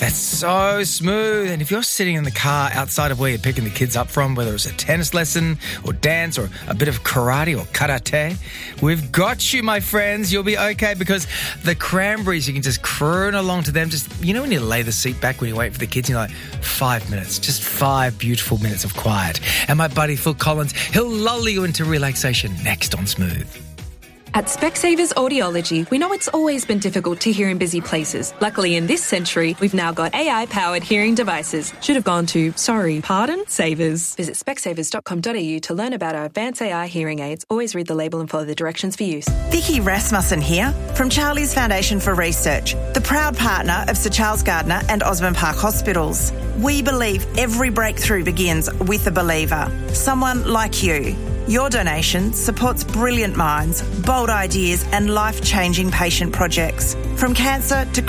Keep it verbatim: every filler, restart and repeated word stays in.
It's so smooth. And if you're sitting in the car outside of where you're picking the kids up from, whether it's a tennis lesson or dance or a bit of karate or karate, we've got you, my friends. You'll be okay because the Cranberries, you can just croon along to them. Just, you know, when you lay the seat back when you wait for the kids, you're like, five minutes, just five beautiful minutes of quiet. And my buddy Phil Collins, he'll lull you into relaxation next on Smooth. At Specsavers Audiology, we know it's always been difficult to hear in busy places. Luckily, in this century, we've now got A I-powered hearing devices. Should have gone to, sorry, pardon, Savers. Visit specsavers dot com dot a u to learn about our advanced A I hearing aids. Always read the label and follow the directions for use. Vicky Rasmussen here from Charlie's Foundation for Research, the proud partner of Sir Charles Gardner and Osborne Park Hospitals. We believe every breakthrough begins with a believer, someone like you. Your donation supports brilliant minds, bold ideas and life-changing patient projects. From cancer to